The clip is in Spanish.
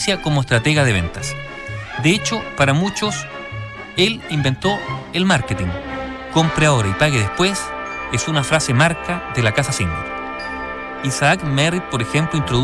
inicia como estratega de ventas. De hecho, para muchos, él inventó el marketing. Compre ahora y pague después es una frase marca de la casa Singer. Isaac Merritt, por ejemplo, introdujo